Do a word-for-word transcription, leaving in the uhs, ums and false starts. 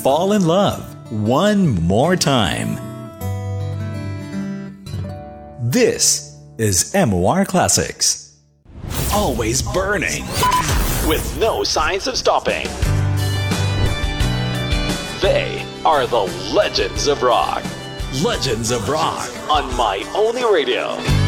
fall in love one more time. This is M O R Classics. Always burning, with no signs of stopping. They are the Legends of Rock. Legends of Rock on My Only Radio.